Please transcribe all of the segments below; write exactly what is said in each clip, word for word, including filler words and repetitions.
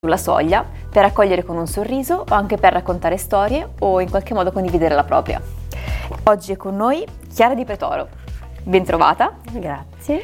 sulla soglia per accogliere con un sorriso o anche per raccontare storie o in qualche modo condividere la propria. Oggi è con noi Chiara Di Pretoro. Bentrovata. Grazie.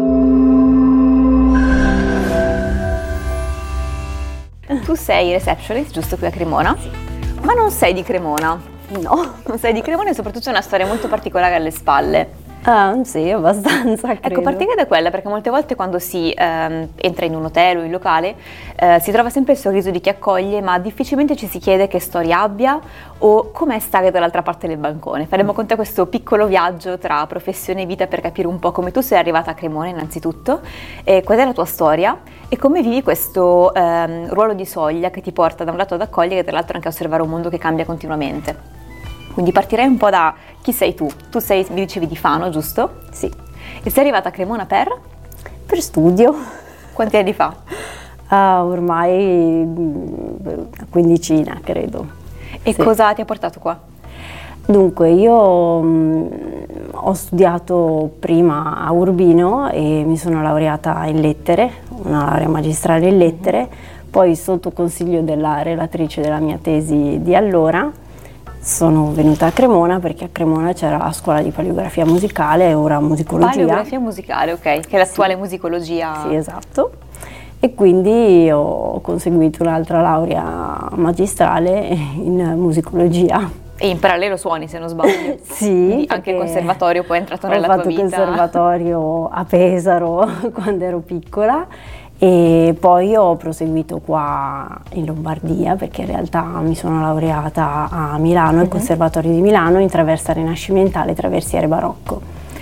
Tu sei receptionist, giusto, qui a Cremona? Sì. Ma non sei di Cremona? No. Non sei di Cremona e soprattutto una storia molto particolare alle spalle. Ah, sì, abbastanza, credo. Ecco, partirei da quella, perché molte volte quando si ehm, entra in un hotel o in locale eh, si trova sempre il sorriso di chi accoglie, ma difficilmente ci si chiede che storia abbia o com'è stare dall'altra parte del bancone. Faremo con te questo piccolo viaggio tra professione e vita per capire un po' come tu sei arrivata a Cremona innanzitutto, e qual è la tua storia e come vivi questo ehm, ruolo di soglia che ti porta da un lato ad accogliere e dall'altro anche a osservare un mondo che cambia continuamente. Quindi partirei un po' da chi sei tu. Tu sei, mi dicevi, di Fano, giusto? Sì. E sei arrivata a Cremona per? Per studio. Quanti anni fa? Ah, ormai una quindicina, credo. E sì. Cosa ti ha portato qua? Dunque, io mh, ho studiato prima a Urbino e mi sono laureata in lettere, una laurea magistrale in lettere, mm-hmm. Poi sotto consiglio della relatrice della mia tesi di allora sono venuta a Cremona perché a Cremona c'era la scuola di paleografia musicale e ora musicologia. Paleografia musicale, ok, che è l'attuale sì. musicologia. Sì, esatto. E quindi ho conseguito un'altra laurea magistrale in musicologia. E in parallelo suoni, se non sbaglio. Sì. Anche il conservatorio poi è entrato nella tua vita. Ho fatto conservatorio a Pesaro quando ero piccola. E poi ho proseguito qua in Lombardia perché in realtà mi sono laureata a Milano, al uh-huh. Conservatorio di Milano, in traversa rinascimentale, traversiere barocco.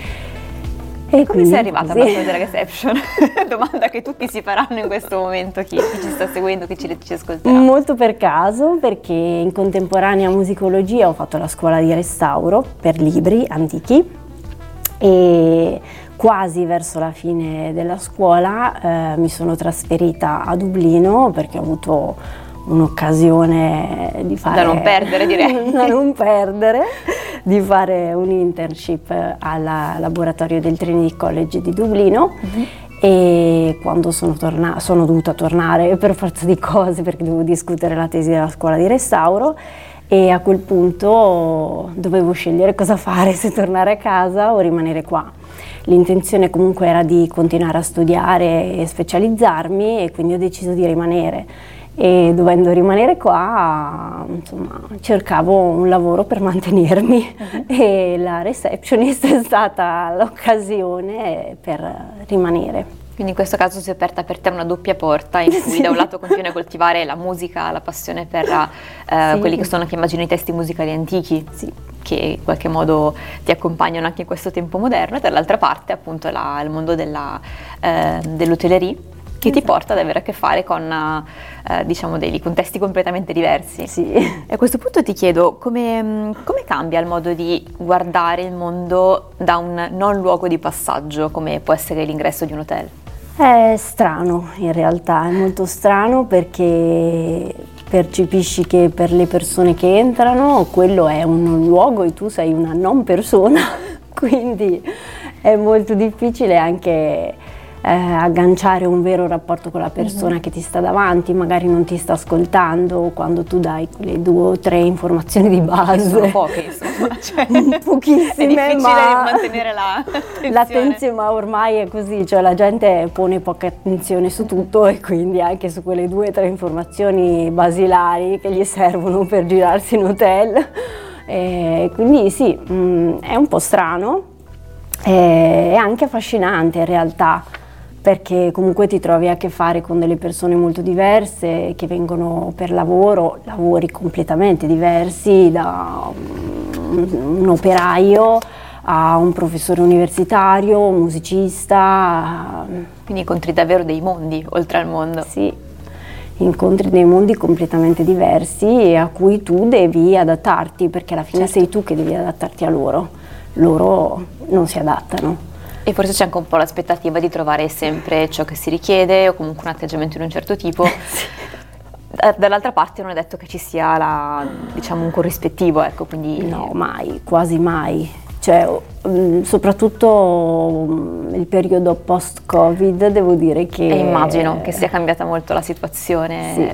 E come sei arrivata alla storia della reception? Domanda che tutti si faranno in questo momento, chi, chi ci sta seguendo, chi ci, ci ascolterà. Molto per caso, perché in contemporanea musicologia ho fatto la scuola di restauro per libri antichi e quasi verso la fine della scuola eh, mi sono trasferita a Dublino perché ho avuto un'occasione di fare... Da non perdere, direi. da non perdere, di fare un internship al laboratorio del Trinity College di Dublino. Mm-hmm. E quando sono, torna- sono dovuta tornare per forza di cose perché dovevo discutere la tesi della scuola di restauro, e a quel punto dovevo scegliere cosa fare, se tornare a casa o rimanere qua. L'intenzione comunque era di continuare a studiare e specializzarmi e quindi ho deciso di rimanere, e dovendo rimanere qua, insomma, cercavo un lavoro per mantenermi uh-huh. e la receptionist è stata l'occasione per rimanere. Quindi in questo caso si è aperta per te una doppia porta in cui sì. da un lato continui a coltivare la musica, la passione per uh, sì. quelli che sono, che immagino, i testi musicali antichi, sì. che in qualche modo ti accompagnano anche in questo tempo moderno, e dall'altra parte appunto la, il mondo della, uh, dell'hotellerie, che esatto. ti porta ad avere a che fare con uh, diciamo dei contesti completamente diversi. Sì. E a questo punto ti chiedo come, come cambia il modo di guardare il mondo da un non luogo di passaggio come può essere l'ingresso di un hotel? È strano, in realtà è molto strano, perché percepisci che per le persone che entrano quello è un luogo e tu sei una non persona, quindi è molto difficile anche Eh, agganciare un vero rapporto con la persona uh-huh. che ti sta davanti, magari non ti sta ascoltando quando tu dai quelle due o tre informazioni di base. Sono poche, insomma, cioè, pochissime, è difficile ma mantenere la attenzione. l'attenzione, ma ormai è così, cioè la gente pone poca attenzione su tutto e quindi anche su quelle due o tre informazioni basilari che gli servono per girarsi in hotel. E quindi sì, mh, è un po' strano, è anche affascinante in realtà, perché comunque ti trovi a che fare con delle persone molto diverse che vengono per lavoro, lavori completamente diversi, da un, un operaio a un professore universitario, un musicista. Quindi incontri davvero dei mondi oltre al mondo. Sì, incontri dei mondi completamente diversi e a cui tu devi adattarti, perché alla fine certo. sei tu che devi adattarti a loro, loro non si adattano. E forse c'è anche un po' l'aspettativa di trovare sempre ciò che si richiede o comunque un atteggiamento di un certo tipo. Sì. Dall'altra parte non è detto che ci sia la, diciamo, un corrispettivo, ecco, quindi... No, mai, quasi mai. cioè, mh, soprattutto mh, il periodo post-Covid, devo dire che... E immagino che sia cambiata molto la situazione. Sì.